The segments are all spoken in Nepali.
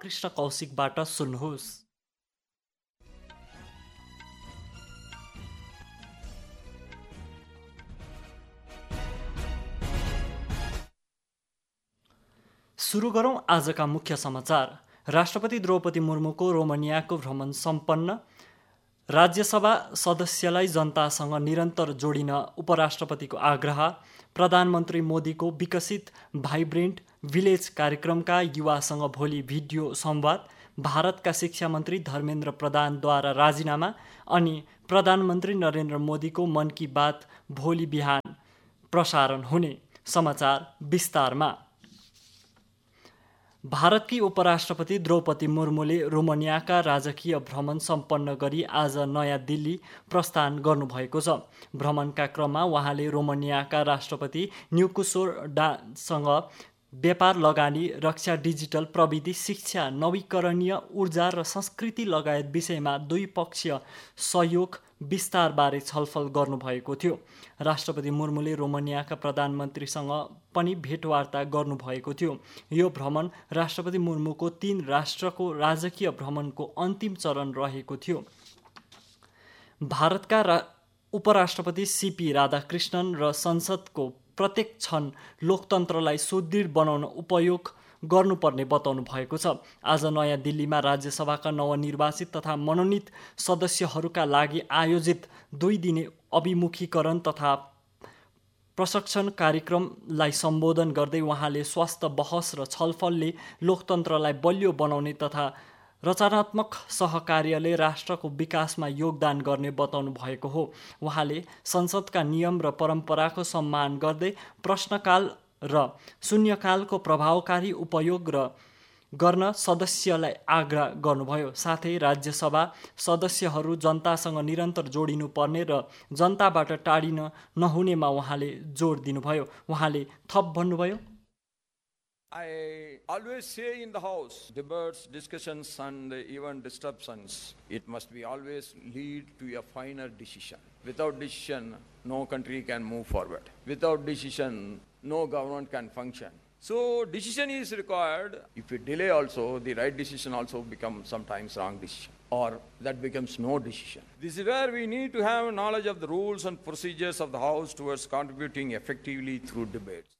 राधाकृष्ण कौशिकबाट सुन्नुहोस्। सुरु गरौं आजका मुख्य समाचार। राष्ट्रपति द्रौपदी मुर्मुको रोमानियाको भ्रमण सम्पन्न। राज्यसभा सदस्यलाई जनतासँग निरन्तर जोडिन उपराष्ट्रपतिको आग्रह। प्रधानमन्त्री मोदीको विकसित भाइब्रेन्ट भिलेज कार्यक्रमका युवासँग भोलि भिडियो संवाद। भारतका शिक्षा मन्त्री धर्मेन्द्र प्रधानद्वारा राजीनामा अनि प्रधानमन्त्री नरेन्द्र मोदीको मन की बात भोलि बिहान प्रसारण हुने। समाचार विस्तारमा। भारतकी उपराष्ट्रपति द्रौपदी मुर्मुले रोमानियाका राजकीय भ्रमण सम्पन्न गरी आज नयाँ दिल्ली प्रस्थान गर्नुभएको छ। भ्रमणका क्रममा उहाँले रोमानियाका राष्ट्रपति न्युकुसोरसँग व्यापार, लगानी, रक्षा, डिजिटल प्रविधि, शिक्षा, नवीकरणीय ऊर्जा र संस्कृति लगायत विषयमा द्विपक्षीय सहयोग विस्तारबारे छलफल गर्नुभएको थियो। राष्ट्रपति मुर्मुले रोमानियाका प्रधानमन्त्रीसँग पनि भेटवार्ता गर्नुभएको थियो। यो भ्रमण राष्ट्रपति मुर्मुको 3 राष्ट्रको राजकीय भ्रमणको अन्तिम चरण रहेको थियो। भारतका उपराष्ट्रपति सीपी राधाकृष्णन र संसदको प्रत्येक क्षण लोकतन्त्रलाई सुदृढ बनाउन उपयोग गर्नुपर्ने बताउनु भएको छ। आज नयाँ दिल्लीमा राज्यसभाका नवनिर्वाचित तथा मनोनित सदस्यहरूका लागि आयोजित 2 दिने अभिमुखीकरण तथा प्रशिक्षण कार्यक्रमलाई सम्बोधन गर्दै उहाँले स्वास्थ्य बहस र छलफलले लोकतन्त्रलाई बलियो बनाउने तथा रचनात्मक सहकार्यले राष्ट्रको विकासमा योगदान गर्ने बताउनु भएको हो। उहाँले संसदका नियम र परम्पराको सम्मान गर्दै प्रश्नकाल र शून्यकालको प्रभावकारी उपयोग गर्न सदस्यलाई आग्रह गर्नुभयो। साथै राज्यसभा सदस्यहरू जनतासँग निरन्तर जोडिनुपर्ने र जनताबाट टाढिन नहुनेमा उहाँले जोड दिनुभयो। उहाँले थप भन्नुभयो, I always say in the House, debates, discussions and even disruptions, it must be always lead to a final decision. Without decision, no country can move forward. Without decision, no government can function. So decision is required. If we delay also, the right decision also becomes sometimes wrong decision, or that becomes no decision. This is where we need to have knowledge of the rules and procedures of the House towards contributing effectively through debates.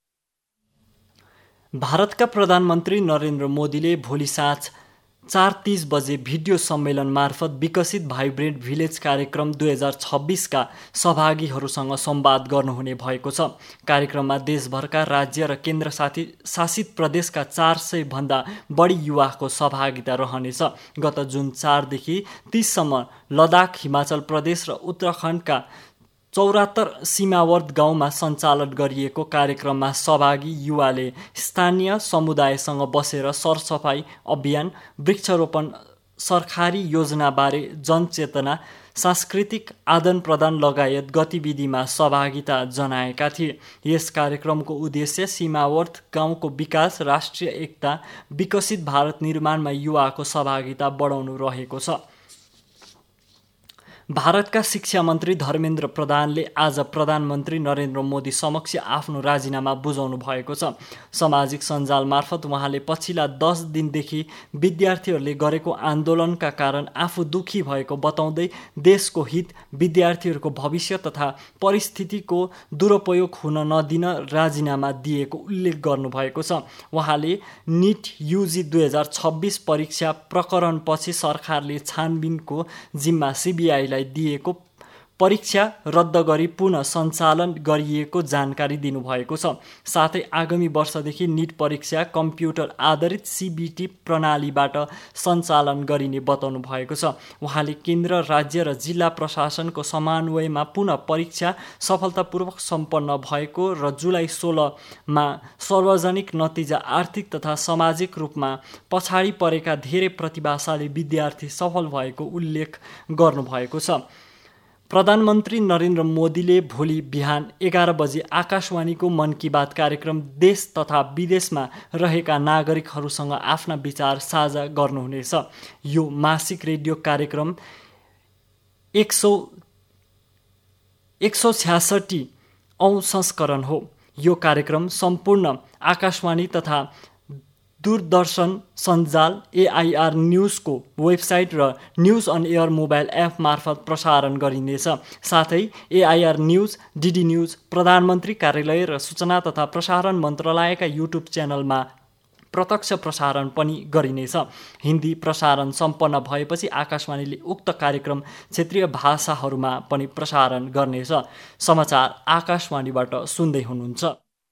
भारतका प्रधानमन्त्री नरेन्द्र मोदीले भोलि साँझ 4:30 बजे भिडियो सम्मेलन मार्फत विकसित भाइब्रेन्ट भिलेज कार्यक्रम 2026 का सहभागीहरूसँग संवाद गर्नुहुने भएको छ। कार्यक्रममा देशभरका राज्य र केन्द्र शासित प्रदेशका 400 भन्दा बढी युवाको सहभागिता रहनेछ। गत जुन 4 देखि 30 सम्म लद्दाख, हिमाचल प्रदेश र उत्तराखण्डका 74 सीमावर्ती गाउँमा सञ्चालन गरिएको कार्यक्रममा सहभागी युवाले स्थानीय समुदायसँग बसेर सरसफाई अभियान, वृक्षरोपण, सरकारी योजनाबारे जनचेतना, सांस्कृतिक आदान-प्रदान लगायत गतिविधिमा सहभागिता जनाएका थिए। यस कार्यक्रमको उद्देश्य सीमावर्ती गाउँको विकास, राष्ट्रिय एकता, विकसित भारत निर्माणमा युवाको सहभागिता बढाउनु रहेको छ। भारतका शिक्षा मन्त्री धर्मेन्द्र प्रधानले आज प्रधानमन्त्री नरेन्द्र मोदी समक्ष आफ्नो राजीनामा बुझाउनु भएको छ। सामाजिक सञ्जाल मार्फत उहाँले पछिल्ला 10 दिनदेखि विद्यार्थीहरूले गरेको आन्दोलनका कारण आफू दुखी भएको बताउँदै देशको हित, विद्यार्थीहरूको भविष्य तथा परिस्थितिको दुरुपयोग हुन नदिन राजीनामा दिएको उल्लेख गर्नुभएको छ। उहाँले नीट युजी 2026 परीक्षा प्रकरणपछि सरकारले छानबिनको जिम्मा सीबीआईलाई दिएको परीक्षा रद्द गरी पुनः सञ्चालन गरिएको जानकारी दिनुभएको छ। साथै आगामी वर्षदेखि नीट परीक्षा कम्प्युटर आधारित सीबीटी प्रणालीबाट सञ्चालन गरिने बताउनु भएको छ। उहाँले केन्द्र, राज्य र जिल्ला प्रशासनको समन्वयमा पुनः परीक्षा सफलतापूर्वक सम्पन्न भएको र जुलाई 16 मा सार्वजनिक नतिजा आर्थिक तथा सामाजिक रूपमा पछाडि परेका धेरै प्रतिभाशाली विद्यार्थी सफल भएको उल्लेख गर्नुभएको छ। प्रधानमन्त्री नरेन्द्र मोदीले भोलि बिहान 11 बजे आकाशवाणीको मन की बात कार्यक्रम देश तथा विदेशमा रहेका नागरिकहरूसँग आफ्ना विचार साझा गर्नुहुनेछ। यो मासिक रेडियो कार्यक्रम 166 औं संस्करण हो। यो कार्यक्रम सम्पूर्ण आकाशवाणी तथा दूरदर्शन सञ्जाल AIR न्युजको वेबसाइट र news on air mobile app मार्फत प्रसारण गरिनेछ। साथै AIR न्युज, DD न्युज, प्रधानमन्त्री कार्यालय र सूचना तथा प्रसारण मन्त्रालयका युट्युब च्यानलमा प्रत्यक्ष प्रसारण पनि गरिनेछ। हिन्दी प्रसारण सम्पन्न भएपछि आकाशवाणीले उक्त कार्यक्रम क्षेत्रीय भाषाहरूमा पनि प्रसारण गर्नेछ। समाचार आकाशवाणीबाट सुन्दै हुनुहुन्छ।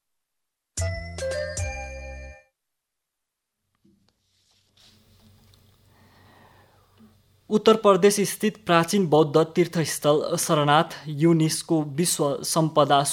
उत्तर प्रदेश स्थित प्राचीन बौद्ध तीर्थस्थल सरनाथ युनेस्को विश्व सम्पदा